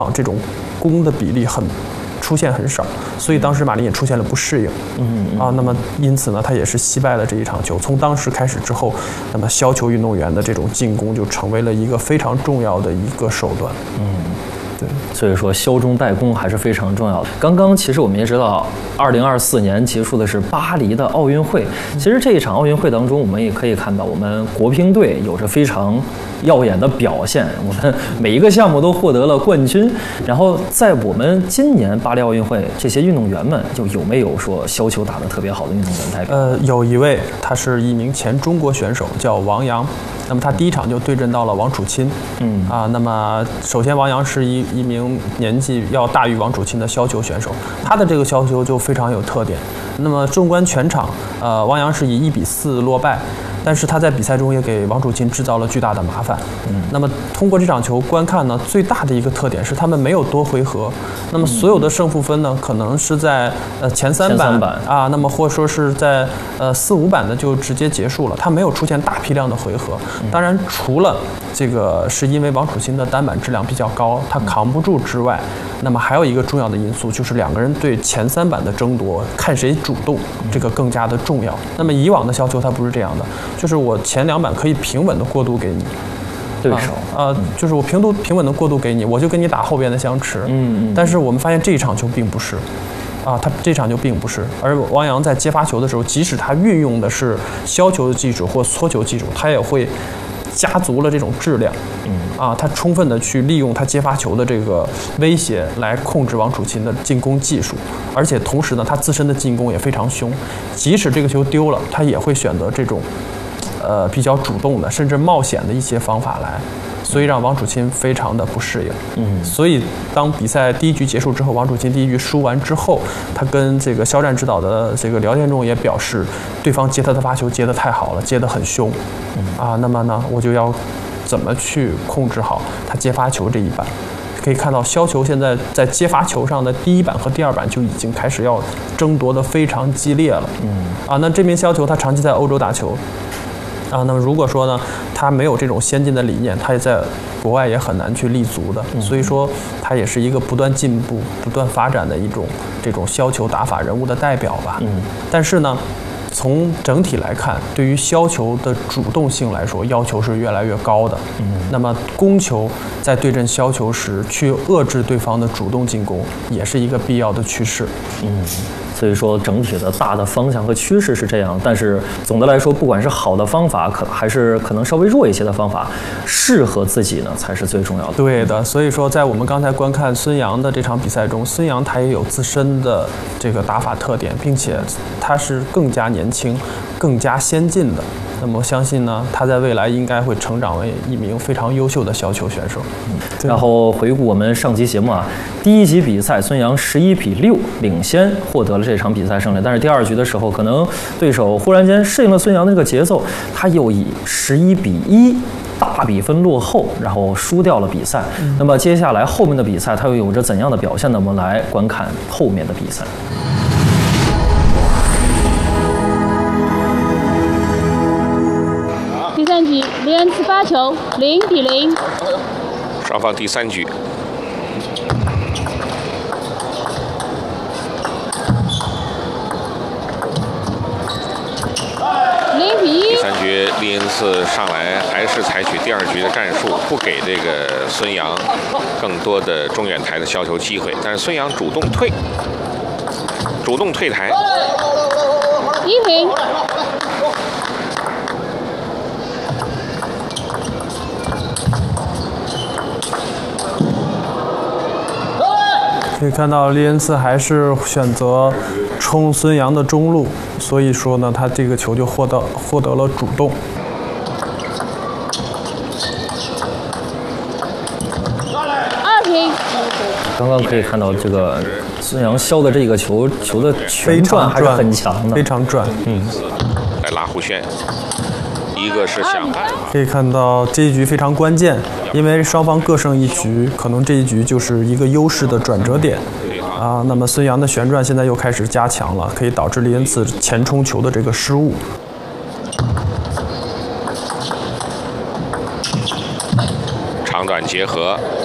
这种攻的比例出现很少，所以当时马林也出现了不适应。那么因此呢，他也是惜败了这一场球。从当时开始之后，那么削球运动员的这种进攻就成为了一个非常重要的一个手段。对， 所以说削中带攻还是非常重要的。刚刚其实我们也知道，2024年结束的是巴黎的奥运会。其实这一场奥运会当中，我们也可以看到我们国乒队有着非常耀眼的表现，我们每一个项目都获得了冠军。然后在我们今年巴黎奥运会，这些运动员们就有没有说削球打得特别好的运动员代表？ 有一位，他是一名前中国选手，叫王洋。那么他第一场就对阵到了王楚钦。那么首先王洋是一名年纪要大于王楚钦的削球选手，他的这个削球就非常有特点。那么纵观全场，王洋是以1-4落败。但是他在比赛中也给王楚钦制造了巨大的麻烦。那么通过这场球观看呢，最大的一个特点是他们没有多回合。那么所有的胜负分呢，可能是在前三板那么或者说是在4、5板的就直接结束了，他没有出现大批量的回合。当然，除了这个是因为王楚钦的单板质量比较高，他扛不住之外，那么还有一个重要的因素就是两个人对前3板的争夺，看谁主动，这个更加的重要。那么以往的削球它不是这样的。就是我前2板可以平稳的过渡给你， 对手就是我平稳的过渡给你，我就跟你打后边的相持。但是我们发现这一场球并不是，他这场球并不是。而王洋在接发球的时候，即使他运用的是削球的技术或搓球技术，他也会加足了这种质量。他充分的去利用他接发球的这个威胁来控制王楚钦的进攻技术，而且同时呢，他自身的进攻也非常凶，即使这个球丢了，他也会选择这种比较主动的甚至冒险的一些方法来，所以让王楚钦非常的不适应。所以当比赛第1局结束之后，王楚钦第1局输完之后，他跟这个肖战指导的这个聊天中也表示，对方接他的发球接得太好了，接得很凶。那么呢，我就要怎么去控制好他接发球这一板。可以看到削球现在在接发球上的第1板和第2板就已经开始要争夺得非常激烈了。那这名削球他长期在欧洲打球。那么如果说呢，他没有这种先进的理念，他也在国外也很难去立足的。所以说，他也是一个不断进步、不断发展的一种这种削球打法人物的代表吧。但是呢，从整体来看，对于削球的主动性来说，要求是越来越高的。那么攻球在对阵削球时，去遏制对方的主动进攻，也是一个必要的趋势。 所以说，整体的大的方向和趋势是这样，但是总的来说，不管是好的方法，还是可能稍微弱一些的方法，适合自己呢，才是最重要的。 对的，所以说，在我们刚才观看孙杨的这场比赛中，孙杨他也有自身的这个打法特点，并且他是更加年轻、更加先进的。那么我相信呢，他在未来应该会成长为一名非常优秀的削球选手。 然后回顾我们上期节目第1局比赛，孙杨11-6领先，获得了这场比赛胜利。但是第2局的时候，可能对手忽然间适应了孙杨的这个节奏，他又以11-1大比分落后，然后输掉了比赛。那么接下来后面的比赛，他又有着怎样的表现呢？我们来观看后面的比赛。 第3局连恩次发球0-0。 双方第3局。第3局，利恩次上来还是采取第2局的战术，不给这个孙杨更多的中远台的削球机会，但是孙杨主动退台。 1平。 可以看到利恩次还是选择冲孙杨的中路，所以说呢，他这个球就获得了主动。 2平。 刚刚可以看到这个孙杨削的这个球的旋转还是很强的， 非常转。 来拉弧线，一个是想办法。 可以看到这一局非常关键，因为双方各胜1局，可能这一局就是一个优势的转折点。那么孙杨的旋转现在又开始加强了，可以导致利恩次前冲球的这个失误。 长短结合，